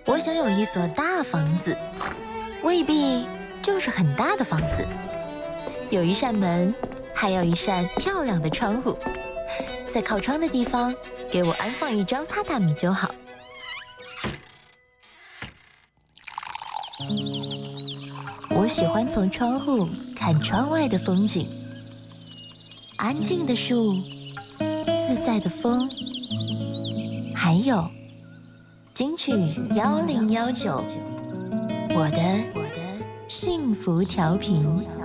我想有一所大房子，未必就是很大的房子。有一扇门，还有一扇漂亮的窗户。在靠窗的地方，给我安放一张榻榻米就好。我喜欢从窗户看窗外的风景，安静的树，自在的风，还有金曲1019，我的幸福调频。